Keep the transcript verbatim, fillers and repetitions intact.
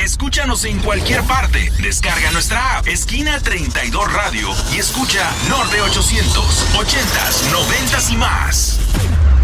Escúchanos en cualquier parte. Descarga nuestra app Esquina treinta y dos Radio y escucha Norte ochocientos, ochentas, noventas y más.